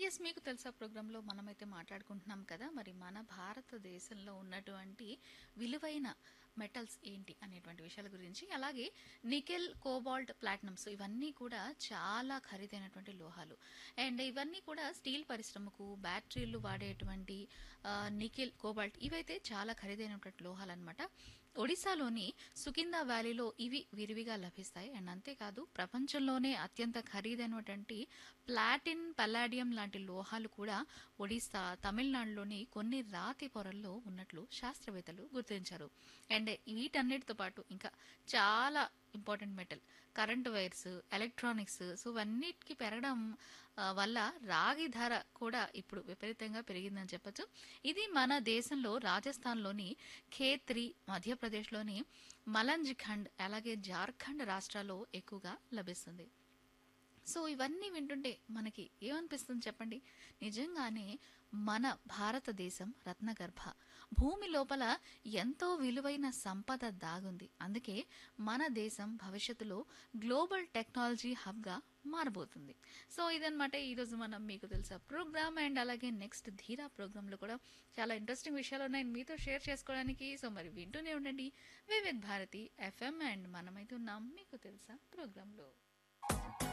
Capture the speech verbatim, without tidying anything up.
yes మీకు తెలుసా ప్రోగ్రాంలో మనమైతే మాట్లాడుకుంటున్నాం కదా మరి మన భారతదేశంలో ఉన్నటువంటి విలువైన మెటల్స్ ఏంటి అనేటువంటి విషయాల గురించి అలాగే నికెల్ కోబాల్ట్ ప్లాటినమ్స్ ఇవన్నీ కూడా చాలా ఖరీదైనటువంటి లోహాలు అండ్ ఇవన్నీ కూడా స్టీల్ పరిశ్రమకు బ్యాటరీలు వాడేటువంటి ఆ, నికెల్ కోబాల్ట్ ఇవైతే చాలా ఖరీదైనటువంటి లోహాలు అనమాట ఒడిశాలోని సుకిందా వ్యాలీలో ఇవి విరివిగా లభిస్తాయి అండ్ అంతేకాదు ప్రపంచంలోనే అత్యంత ఖరీదైనటువంటి ప్లాటిన్ పల్లాడియం లాంటి లోహాలు కూడా ఒడిశా తమిళనాడులోని కొన్ని రాతి పొరల్లో ఉన్నట్లు శాస్త్రవేత్తలు గుర్తించారు అండ్ వీటన్నిటితో పాటు ఇంకా చాలా important metal current wires electronics so ఇవన్నిటికి పెరగడం ఆ, వల్ల రాగి ధర కూడా ఇప్పుడు విపరీతంగా పెరిగిందని చెప్పొచ్చు ఇది మన దేశంలో రాజస్థాన్లోని ఖేత్రి మధ్యప్రదేశ్లోని మలంజ్ ఖండ్ అలాగే జార్ఖండ్ రాష్ట్రాల్లో ఎక్కువగా లభిస్తుంది సో ఇవన్నీ వింటుంటే మనకి ఏమనిపిస్తుంది చెప్పండి నిజంగానే మన భారతదేశం రత్నగర్భ భూమి లోపల ఎంతో విలువైన సంపద దాగుంది అందుకే మన దేశం భవిష్యత్తులో గ్లోబల్ టెక్నాలజీ హబ్గా మారబోతుంది సో ఇదన్నమాట ఈరోజు మనం మీకు తెలుసా ప్రోగ్రామ్ అండ్ అలాగే నెక్స్ట్ ధీరా ప్రోగ్రాంలో కూడా చాలా ఇంట్రెస్టింగ్ విషయాలు ఉన్నాయి మీతో షేర్ చేసుకోవడానికి సో మరి వింటూనే ఉండండి వివిధ్ భారతి ఎఫ్ఎం అండ్ మనమైతే ఉన్నాం మీకు తెలుసా ప్రోగ్రాంలో